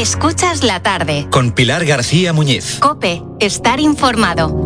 Escuchas la tarde. Con Pilar García Muñiz. COPE. Estar informado.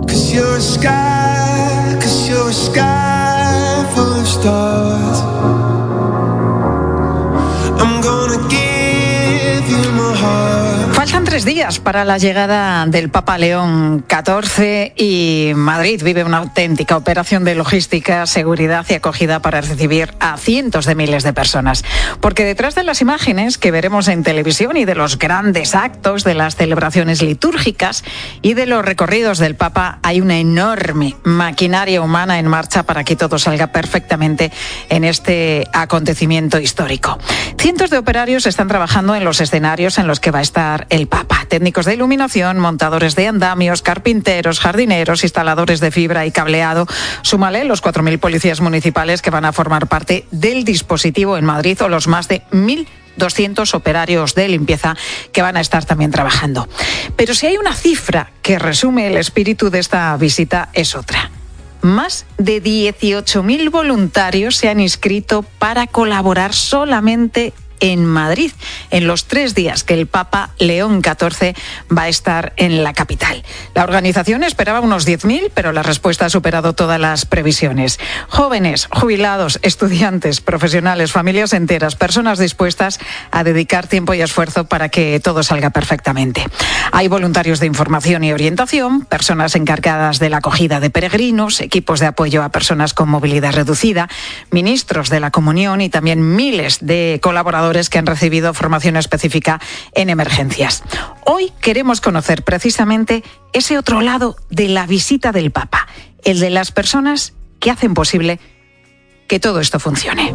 Faltan 3 días para la llegada del Papa León XIV y Madrid vive una auténtica operación de logística, seguridad y acogida para recibir a cientos de miles de personas. Porque detrás de las imágenes que veremos en televisión y de los grandes actos, de las celebraciones litúrgicas y de los recorridos del Papa, hay una enorme maquinaria humana en marcha para que todo salga perfectamente en este acontecimiento histórico. Cientos de operarios están trabajando en los escenarios en los que va a estar el Papa. Técnicos de iluminación, montadores de andamios, carpinteros, jardineros, instaladores de fibra y cableado. Súmale los 4.000 policías municipales que van a formar parte del dispositivo en Madrid o los más de 1.200 operarios de limpieza que van a estar también trabajando. Pero si hay una cifra que resume el espíritu de esta visita, es otra. Más de 18.000 voluntarios se han inscrito para colaborar solamente en Madrid, en los 3 días que el Papa León XIV va a estar en la capital. La organización esperaba unos 10.000, pero la respuesta ha superado todas las previsiones. Jóvenes, jubilados, estudiantes, profesionales, familias enteras, personas dispuestas a dedicar tiempo y esfuerzo para que todo salga perfectamente. Hay voluntarios de información y orientación, personas encargadas de la acogida de peregrinos, equipos de apoyo a personas con movilidad reducida, ministros de la comunión y también miles de colaboradores que han recibido formación específica en emergencias. Hoy queremos conocer precisamente ese otro lado de la visita del Papa, el de las personas que hacen posible que todo esto funcione.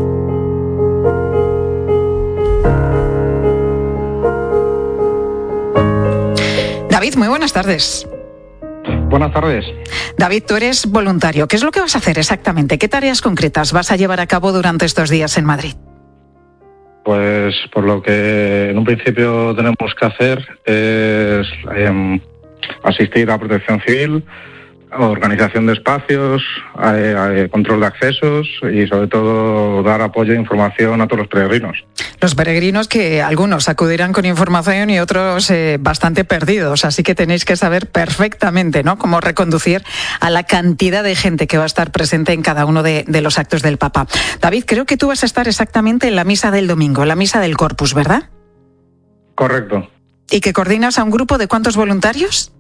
David, muy buenas tardes. Buenas tardes. David, tú eres voluntario. ¿Qué es lo que vas a hacer exactamente? ¿Qué tareas concretas vas a llevar a cabo durante estos días en Madrid? Pues por lo que en un principio tenemos que hacer es asistir a Protección Civil, organización de espacios, control de accesos y sobre todo dar apoyo e información a todos los peregrinos. Los peregrinos que algunos acudirán con información y otros bastante perdidos, así que tenéis que saber perfectamente, ¿no?, cómo reconducir a la cantidad de gente que va a estar presente en cada uno de los actos del Papa. David, creo que tú vas a estar exactamente en la misa del domingo, la misa del Corpus, ¿verdad? Correcto. ¿Y que coordinas a un grupo de cuántos voluntarios?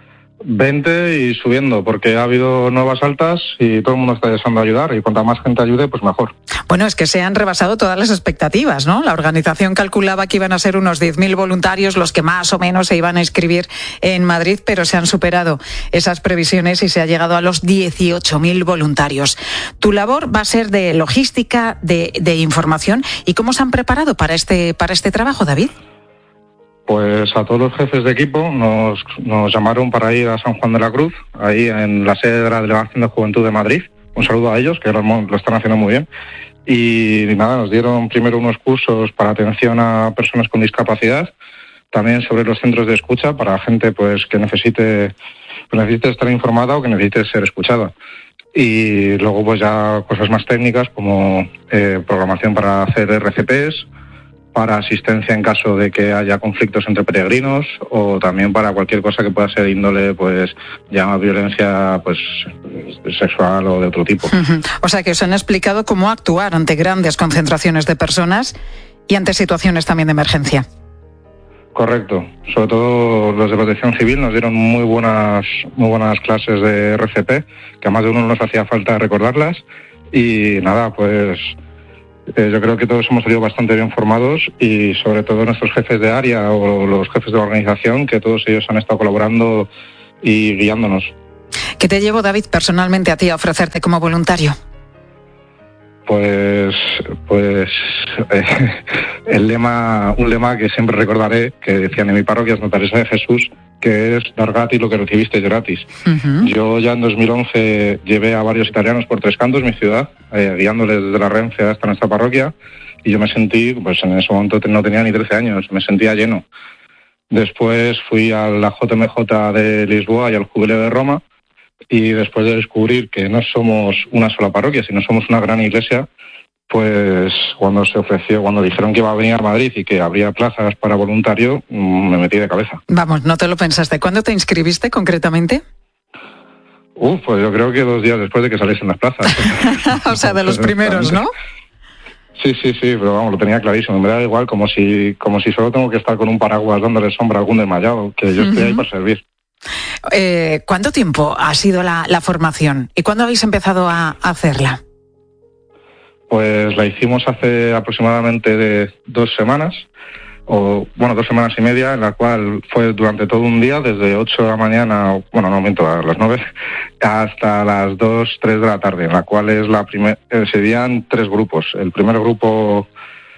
20 y subiendo, porque ha habido nuevas altas y todo el mundo está deseando ayudar, y cuanta más gente ayude, pues mejor. Bueno, es que se han rebasado todas las expectativas, ¿no? La organización calculaba que iban a ser unos 10.000 voluntarios los que más o menos se iban a inscribir en Madrid, pero se han superado esas previsiones y se ha llegado a los 18.000 voluntarios. Tu labor va a ser de logística, de información. ¿Y cómo se han preparado para este trabajo, David? Pues a todos los jefes de equipo nos llamaron para ir a San Juan de la Cruz, ahí en la sede de la Delegación de Juventud de Madrid. Un saludo a ellos, que lo están haciendo muy bien. Y nada, nos dieron primero unos cursos para atención a personas con discapacidad, también sobre los centros de escucha para gente pues que necesite estar informada o que necesite ser escuchada. Y luego pues ya cosas más técnicas como programación para hacer RCPs, para asistencia en caso de que haya conflictos entre peregrinos, o también para cualquier cosa que pueda ser índole, pues ya violencia pues sexual o de otro tipo. Uh-huh. O sea que os han explicado cómo actuar ante grandes concentraciones de personas y ante situaciones también de emergencia. Correcto. Sobre todo los de Protección Civil nos dieron muy buenas clases de RCP, que a más de uno nos hacía falta recordarlas. Y nada, pues yo creo que todos hemos salido bastante bien formados, y sobre todo nuestros jefes de área o los jefes de la organización, que todos ellos han estado colaborando y guiándonos. ¿Qué te llevó, David, personalmente a ti a ofrecerte como voluntario? Pues un lema que siempre recordaré, que decían en mi parroquia, Santa Teresa de Jesús, que es dar gratis lo que recibiste gratis. Uh-huh. Yo ya en 2011 llevé a varios italianos por Tres Cantos, mi ciudad, guiándoles desde la Renfe hasta nuestra parroquia, y yo me sentí, pues en ese momento no tenía ni 13 años, me sentía lleno. Después fui a la JMJ de Lisboa y al Jubileo de Roma, y después de descubrir que no somos una sola parroquia, sino somos una gran iglesia, pues cuando dijeron que iba a venir a Madrid y que habría plazas para voluntario, me metí de cabeza. Vamos, no te lo pensaste. ¿Cuándo te inscribiste concretamente? Pues yo creo que 2 días después de que saliesen las plazas. O sea, de los primeros, ¿no? Sí, pero vamos, lo tenía clarísimo. Me da igual, como si solo tengo que estar con un paraguas dándole sombra a algún desmayado, que yo estoy ahí para servir. ¿Cuánto tiempo ha sido la formación? ¿Y cuándo habéis empezado a hacerla? Pues la hicimos hace aproximadamente 2 semanas, 2 semanas y media, en la cual fue durante todo un día, desde 8 de la mañana, a las 9, hasta las 2, 3 de la tarde, en la cual se dividían 3 grupos. El primer grupo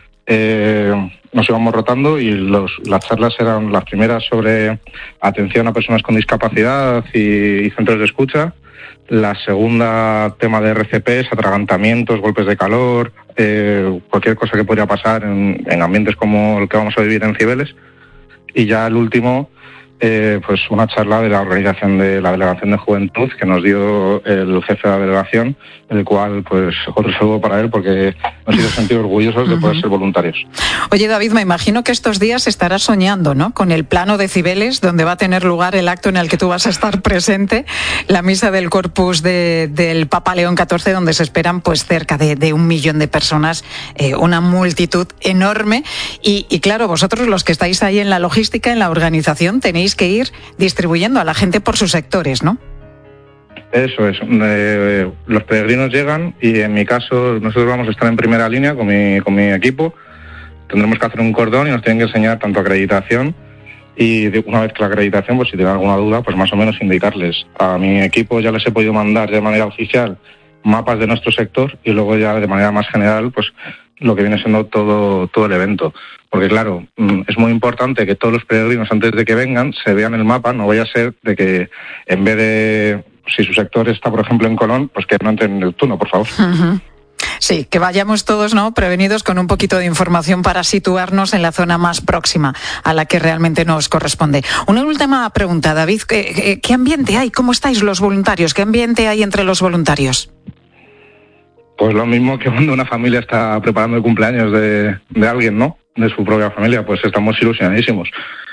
nos íbamos rotando y las charlas eran las primeras sobre atención a personas con discapacidad y centros de escucha. La segunda, tema de RCPs, atragantamientos, golpes de calor, cualquier cosa que podría pasar en ambientes como el que vamos a vivir en Cibeles. Y ya el último, pues una charla de la organización de la Delegación de Juventud que nos dio el jefe de la delegación, el cual, pues, otro saludo para él porque nos hizo sentir orgullosos de poder ser voluntarios. Oye, David, me imagino que estos días estarás soñando, ¿no?, con el plano de Cibeles, donde va a tener lugar el acto en el que tú vas a estar presente, la misa del Corpus del Papa León XIV, donde se esperan pues cerca de 1 millón de personas, una multitud enorme. Y claro, vosotros los que estáis ahí en la logística, en la organización, tenéis que ir distribuyendo a la gente por sus sectores, ¿no? Eso es. Los peregrinos llegan y en mi caso nosotros vamos a estar en primera línea con mi equipo. Tendremos que hacer un cordón y nos tienen que enseñar tanto acreditación y una vez que la acreditación, pues si tienen alguna duda, pues más o menos indicarles. A mi equipo ya les he podido mandar de manera oficial mapas de nuestro sector y luego ya de manera más general, pues lo que viene siendo todo el evento. Porque claro, es muy importante que todos los peregrinos antes de que vengan se vean el mapa, no vaya a ser de que en vez de, si su sector está por ejemplo en Colón, pues que no entren en el turno, por favor. Uh-huh. Sí, que vayamos todos, ¿no?, prevenidos con un poquito de información para situarnos en la zona más próxima a la que realmente nos corresponde. Una última pregunta, David, ¿qué ambiente hay? ¿Cómo estáis los voluntarios? ¿Qué ambiente hay entre los voluntarios? Pues lo mismo que cuando una familia está preparando el cumpleaños de alguien, ¿no?, de su propia familia, pues estamos ilusionadísimos.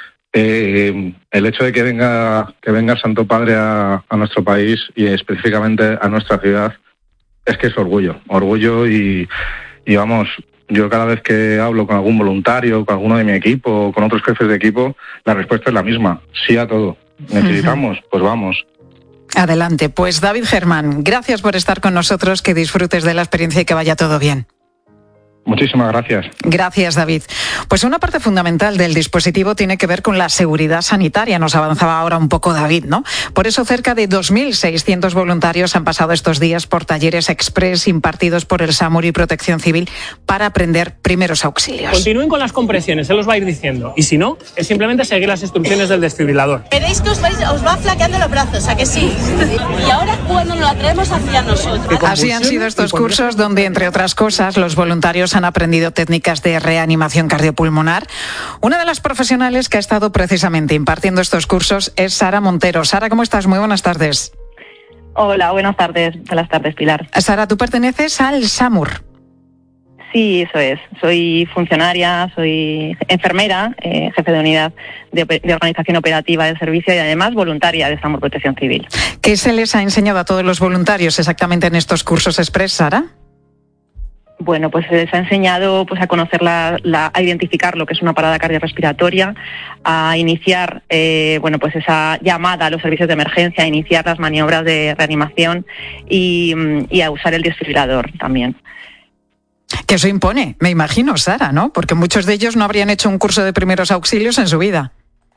El hecho de que venga el Santo Padre a nuestro país y específicamente a nuestra ciudad es que es orgullo y vamos, yo cada vez que hablo con algún voluntario, con alguno de mi equipo, con otros jefes de equipo, la respuesta es la misma, sí a todo. ¿Necesitamos? Pues vamos. Adelante, pues David Germán, gracias por estar con nosotros, que disfrutes de la experiencia y que vaya todo bien. Muchísimas gracias. Gracias, David. Pues una parte fundamental del dispositivo tiene que ver con la seguridad sanitaria. Nos avanzaba ahora un poco David, ¿no? Por eso cerca de 2.600 voluntarios han pasado estos días por talleres express impartidos por el SAMUR y Protección Civil para aprender primeros auxilios. Continúen con las compresiones, él os va a ir diciendo. Y si no, es simplemente seguir las instrucciones del desfibrilador. Veréis que os va flaqueando los brazos, ¿a que sí? Y ahora cuando nos la traemos hacia nosotros. Así han sido estos cursos donde, entre otras cosas, los voluntarios han aprendido técnicas de reanimación cardiopulmonar. Una de las profesionales que ha estado precisamente impartiendo estos cursos es Sara Montero. Sara, ¿cómo estás? Muy buenas tardes. Hola, buenas tardes. Buenas tardes, Pilar. Sara, tú perteneces al SAMUR. Sí, eso es. Soy funcionaria, soy enfermera, jefe de unidad de organización operativa del servicio y además voluntaria de SAMUR Protección Civil. ¿Qué se les ha enseñado a todos los voluntarios exactamente en estos cursos express, Sara? Bueno, pues se les ha enseñado pues a conocer a identificar lo que es una parada cardiorrespiratoria, a iniciar pues esa llamada a los servicios de emergencia, a iniciar las maniobras de reanimación y a usar el desfibrilador también. Que eso impone, me imagino, Sara, ¿no? Porque muchos de ellos no habrían hecho un curso de primeros auxilios en su vida.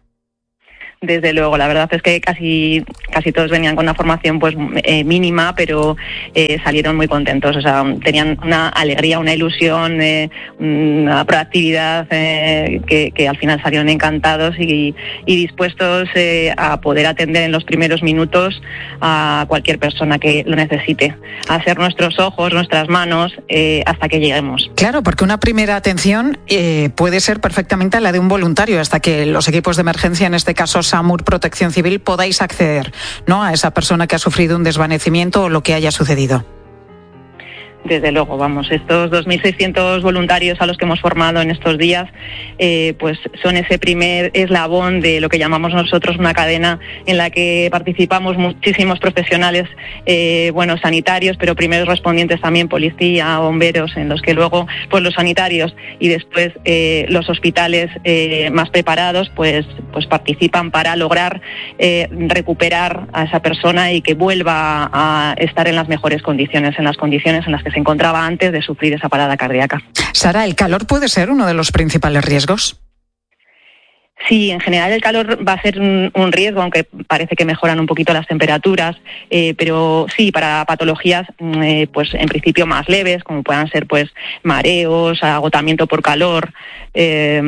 Desde luego, la verdad es que casi todos venían con una formación pues mínima, pero salieron muy contentos. O sea, tenían una alegría, una ilusión, una proactividad que al final salieron encantados y dispuestos a poder atender en los primeros minutos a cualquier persona que lo necesite, a ser nuestros ojos, nuestras manos hasta que lleguemos. Claro, porque una primera atención puede ser perfectamente la de un voluntario hasta que los equipos de emergencia, en este caso SAMUR Protección Civil, podáis acceder, ¿no?, a esa persona que ha sufrido un desvanecimiento o lo que haya sucedido. Desde luego, vamos, estos 2.600 voluntarios a los que hemos formado en estos días, pues son ese primer eslabón de lo que llamamos nosotros una cadena en la que participamos muchísimos profesionales, sanitarios, pero primeros respondientes también, policía, bomberos, en los que luego, pues los sanitarios y después los hospitales más preparados, pues participan para lograr recuperar a esa persona y que vuelva a estar en las mejores condiciones, en las condiciones en las que se encontraba antes de sufrir esa parada cardíaca. Sara, ¿el calor puede ser uno de los principales riesgos? Sí, en general el calor va a ser un riesgo, aunque parece que mejoran un poquito las temperaturas, pero sí, para patologías pues en principio más leves, como puedan ser pues mareos, agotamiento por calor, esas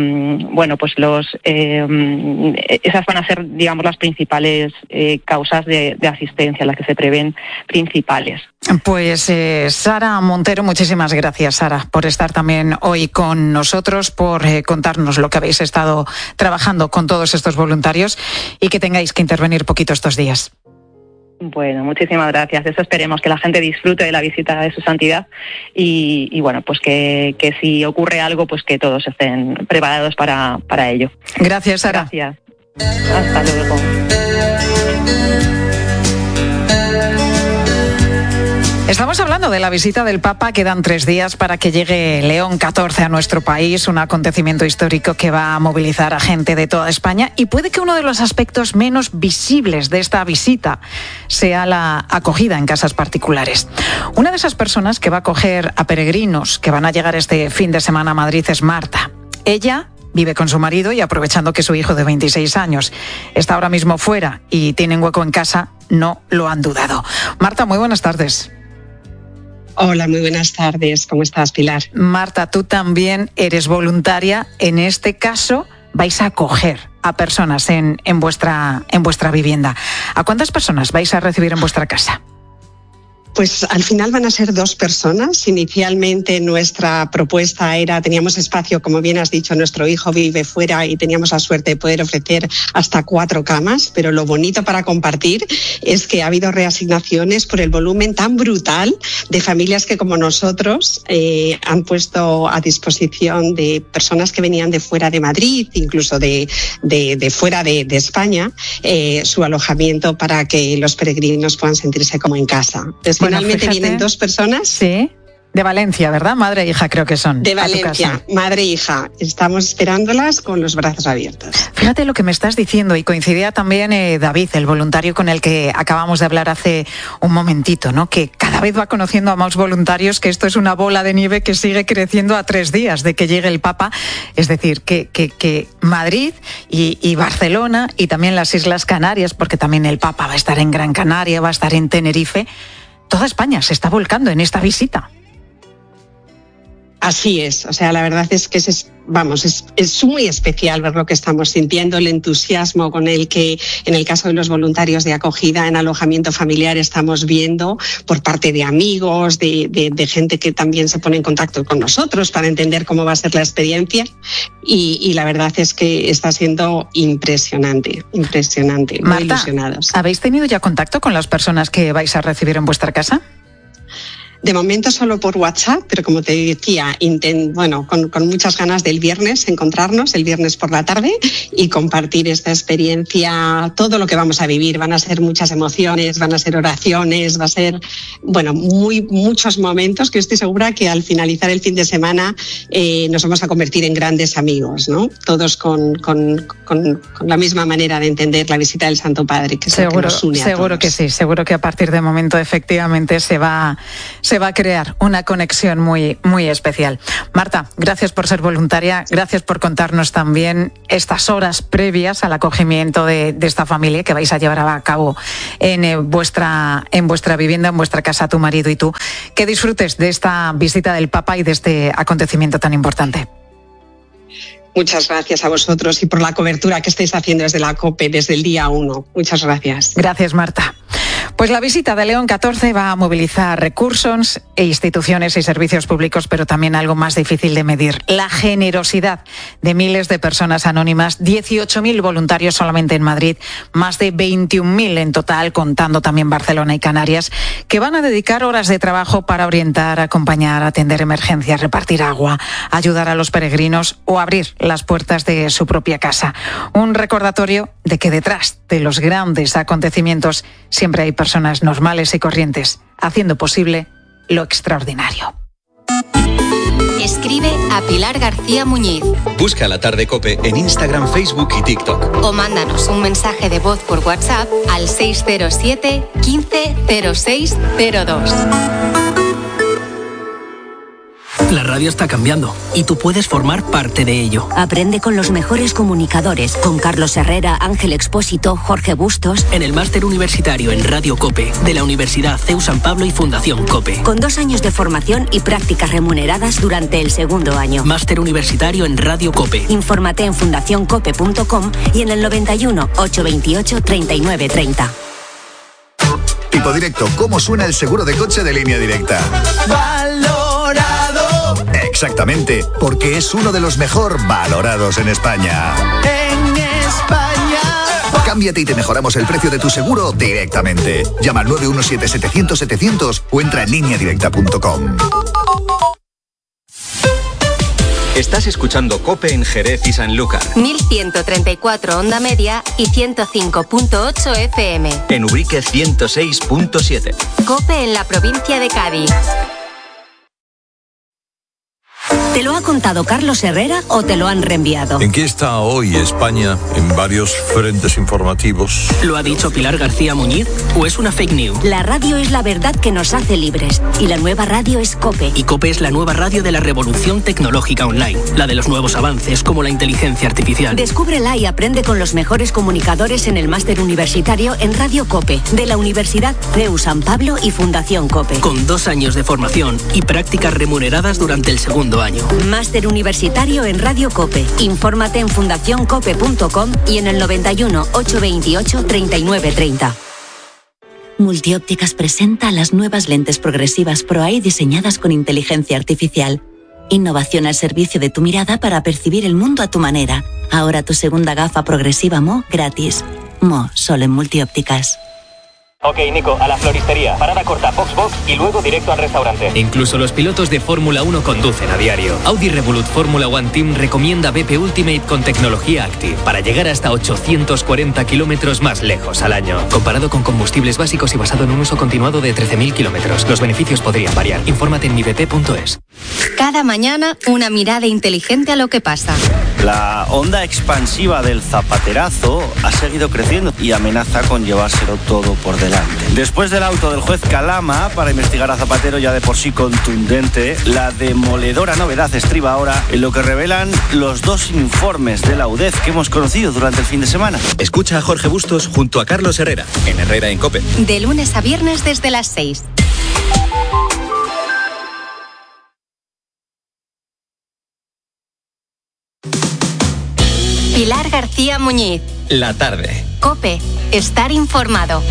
van a ser, digamos, las principales causas de asistencia, las que se prevén principales. Pues Sara Montero, muchísimas gracias, Sara, por estar también hoy con nosotros, por contarnos lo que habéis estado trabajando con todos estos voluntarios y que tengáis que intervenir poquito estos días. Bueno, muchísimas gracias. Eso esperemos, que la gente disfrute de la visita de su santidad y bueno, pues que si ocurre algo, pues que todos estén preparados para ello. Gracias, Sara. Gracias. Hasta luego. Estamos hablando de la visita del Papa. Quedan 3 días para que llegue León XIV a nuestro país, un acontecimiento histórico que va a movilizar a gente de toda España, y puede que uno de los aspectos menos visibles de esta visita sea la acogida en casas particulares. Una de esas personas que va a acoger a peregrinos que van a llegar este fin de semana a Madrid es Marta. Ella vive con su marido y, aprovechando que su hijo de 26 años está ahora mismo fuera y tiene un hueco en casa, no lo han dudado. Marta, muy buenas tardes. Hola, muy buenas tardes. ¿Cómo estás, Pilar? Marta, tú también eres voluntaria. En este caso, vais a acoger a personas en vuestra vivienda. ¿A cuántas personas vais a recibir en vuestra casa? Pues al final van a ser 2 personas. Inicialmente nuestra propuesta teníamos espacio, como bien has dicho, nuestro hijo vive fuera y teníamos la suerte de poder ofrecer hasta 4 camas, pero lo bonito para compartir es que ha habido reasignaciones por el volumen tan brutal de familias que, como nosotros, han puesto a disposición de personas que venían de fuera de Madrid, incluso de fuera de España, su alojamiento para que los peregrinos puedan sentirse como en casa. Finalmente vienen 2 personas. Sí, de Valencia, ¿verdad? Madre e hija creo que son. De Valencia, madre e hija. Estamos esperándolas con los brazos abiertos. Fíjate lo que me estás diciendo, y coincidía también David, el voluntario con el que acabamos de hablar hace un momentito, ¿no? Que cada vez va conociendo a más voluntarios, que esto es una bola de nieve que sigue creciendo a 3 días de que llegue el Papa. Es decir, que Madrid y Barcelona y también las Islas Canarias, porque también el Papa va a estar en Gran Canaria, va a estar en Tenerife. Toda España se está volcando en esta visita. Así es, o sea, la verdad es que es muy especial ver lo que estamos sintiendo, el entusiasmo con el que, en el caso de los voluntarios de acogida en alojamiento familiar, estamos viendo por parte de amigos, de gente que también se pone en contacto con nosotros para entender cómo va a ser la experiencia, y la verdad es que está siendo impresionante, muy Marta, ilusionados. ¿Habéis tenido ya contacto con las personas que vais a recibir en vuestra casa? De momento solo por WhatsApp, pero como te decía, con muchas ganas del viernes encontrarnos, el viernes por la tarde, y compartir esta experiencia, todo lo que vamos a vivir. Van a ser muchas emociones, van a ser oraciones, va a ser, muchos momentos que estoy segura que al finalizar el fin de semana nos vamos a convertir en grandes amigos, ¿no? Todos con la misma manera de entender la visita del Santo Padre, que es lo que nos une a todos. Seguro que sí, seguro que a partir de momento efectivamente se va a crear una conexión muy, muy especial. Marta, gracias por ser voluntaria, gracias por contarnos también estas horas previas al acogimiento de esta familia que vais a llevar a cabo en vuestra vivienda, en vuestra casa, tu marido y tú. Que disfrutes de esta visita del Papa y de este acontecimiento tan importante. Muchas gracias a vosotros y por la cobertura que estáis haciendo desde la COPE, desde el día 1. Muchas gracias. Gracias, Marta. Pues la visita de León XIV va a movilizar recursos e instituciones y servicios públicos, pero también algo más difícil de medir: la generosidad de miles de personas anónimas, 18.000 voluntarios solamente en Madrid, más de 21.000 en total, contando también Barcelona y Canarias, que van a dedicar horas de trabajo para orientar, acompañar, atender emergencias, repartir agua, ayudar a los peregrinos o abrir las puertas de su propia casa. Un recordatorio de que detrás de los grandes acontecimientos siempre hay personas normales y corrientes, haciendo posible lo extraordinario. Escribe a Pilar García Muñiz. Busca La Tarde COPE en Instagram, Facebook y TikTok. O mándanos un mensaje de voz por WhatsApp al 607 15 06 02. La radio está cambiando y tú puedes formar parte de ello. Aprende con los mejores comunicadores, con Carlos Herrera, Ángel Expósito, Jorge Bustos. En el máster universitario en Radio COPE de la Universidad CEU San Pablo y Fundación COPE. Con 2 años de formación y prácticas remuneradas durante el segundo año. Máster universitario en Radio COPE. Infórmate en fundacioncope.com y en el 91 828 39 30. Tipo Directo, ¿cómo suena el seguro de coche de Línea Directa? Exactamente, porque es uno de los mejor valorados en España. En España. Cámbiate y te mejoramos el precio de tu seguro directamente. Llama al 917-700-700 o entra en lineadirecta.com. Estás escuchando COPE en Jerez y Sanlúcar. 1134 onda media y 105.8 FM. En Ubrique 106.7. COPE en la provincia de Cádiz. ¿Te lo ha contado Carlos Herrera o te lo han reenviado? ¿En qué está hoy España en varios frentes informativos? ¿Lo ha dicho Pilar García Muñiz o es una fake news? La radio es la verdad que nos hace libres y la nueva radio es COPE. Y COPE es la nueva radio de la revolución tecnológica online, la de los nuevos avances como la inteligencia artificial. Descúbrela y aprende con los mejores comunicadores en el máster universitario en Radio COPE de la Universidad CEU San Pablo y Fundación COPE. Con 2 años de formación y prácticas remuneradas durante el segundo año. Máster universitario en Radio COPE. Infórmate en fundacioncope.com y en el 91 828 39 30. Multiópticas presenta las nuevas lentes progresivas ProEye diseñadas con inteligencia artificial. Innovación al servicio de tu mirada para percibir el mundo a tu manera. Ahora tu segunda gafa progresiva Mo gratis. Mo, solo en Multiópticas. Ok, Nico, a la floristería. Parada corta, Box y luego directo al restaurante. Incluso los pilotos de Fórmula 1 conducen a diario. Audi Revolut Fórmula 1 Team recomienda BP Ultimate con tecnología Active para llegar hasta 840 kilómetros más lejos al año. Comparado con combustibles básicos y basado en un uso continuado de 13.000 kilómetros. Los beneficios podrían variar. Infórmate en mibp.es. Cada mañana, una mirada inteligente a lo que pasa. La onda expansiva del zapaterazo ha seguido creciendo y amenaza con llevárselo todo por delante. Después del auto del juez Calama para investigar a Zapatero, ya de por sí contundente, la demoledora novedad estriba ahora en lo que revelan los 2 informes de la UDEF que hemos conocido durante el fin de semana. Escucha a Jorge Bustos junto a Carlos Herrera en Herrera en COPE. De lunes a viernes desde las 6. Pilar García Muñiz. La tarde. COPE. Estar informado.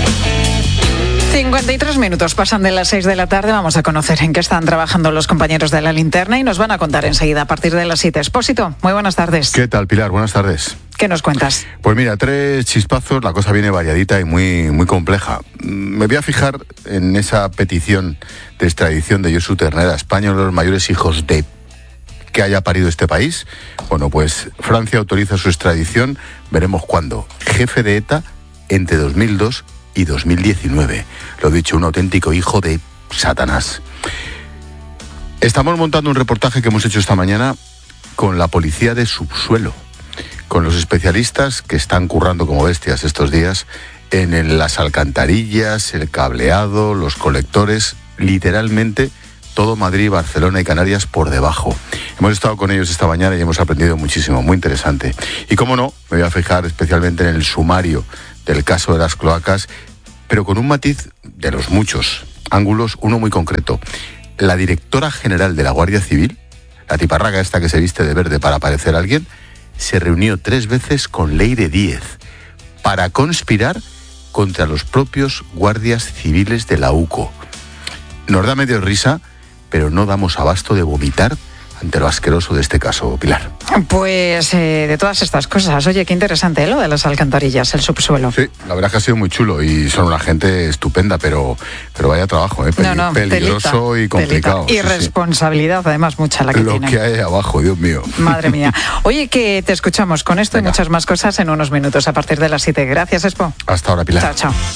53 minutos pasan de las 6 de la tarde. Vamos a conocer en qué están trabajando los compañeros de La Linterna y nos van a contar enseguida a partir de las 7. Expósito, muy buenas tardes. ¿Qué tal, Pilar? Buenas tardes. ¿Qué nos cuentas? Pues mira, 3 chispazos, la cosa viene variadita y muy compleja. Me voy a fijar en esa petición de extradición de Josu Ternera a España, uno de los mayores hijos de que haya parido este país. Bueno, pues Francia autoriza su extradición, veremos cuándo. Jefe de ETA entre 2002 y 2019. Lo dicho, un auténtico hijo de Satanás. Estamos montando un reportaje que hemos hecho esta mañana con la policía de subsuelo, con los especialistas que están currando como bestias estos días en las alcantarillas, el cableado, los colectores, literalmente todo Madrid, Barcelona y Canarias por debajo. Hemos estado con ellos esta mañana y hemos aprendido muchísimo, muy interesante. Y cómo no, me voy a fijar especialmente en el sumario del caso de las cloacas, pero con un matiz de los muchos ángulos, uno muy concreto. La directora general de la Guardia Civil, la tiparraga esta que se viste de verde para parecer alguien, se reunió 3 veces con Leire Díez para conspirar contra los propios guardias civiles de la UCO. Nos da medio risa, pero no damos abasto de vomitar ante lo asqueroso de este caso, Pilar. Pues de todas estas cosas, oye, qué interesante lo de las alcantarillas, el subsuelo. Sí, la verdad es que ha sido muy chulo y son una gente estupenda, pero vaya trabajo, peligroso telita, y complicado. Telita. Y responsabilidad, además, mucha la que tienen. Lo que hay abajo, Dios mío. Madre mía. Oye, que te escuchamos con esto. Venga. Y muchas más cosas en unos minutos a partir de las 7. Gracias, Expo. Hasta ahora, Pilar. Chao, chao.